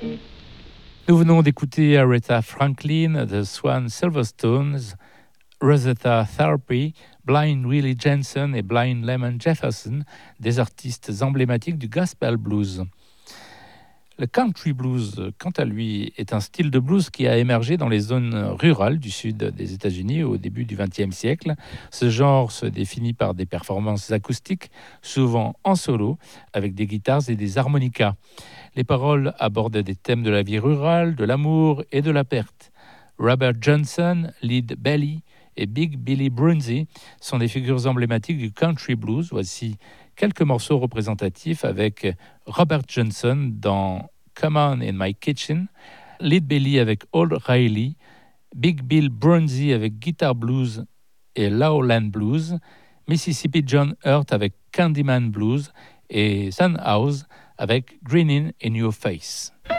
Nous venons d'écouter Aretha Franklin, The Swan Silverstones, Rosetta Tharpe, Blind Willie Jensen et Blind Lemon Jefferson, des artistes emblématiques du gospel blues. Le country blues, quant à lui, est un style de blues qui a émergé dans les zones rurales du sud des États-Unis au début du XXe siècle. Ce genre se définit par des performances acoustiques, souvent en solo, avec des guitares et des harmonicas. Les paroles abordent des thèmes de la vie rurale, de l'amour et de la perte. Robert Johnson, Lead Belly et Big Billy Brunzi sont des figures emblématiques du country blues. Voici quelques morceaux représentatifs avec Robert Johnson dans Come On in My Kitchen, Lead Belly avec Old Riley, Big Bill Brunzi avec Guitar Blues et Lowland Blues, Mississippi John Hurt avec Candyman Blues et Sun House avec Grinning in Your Face.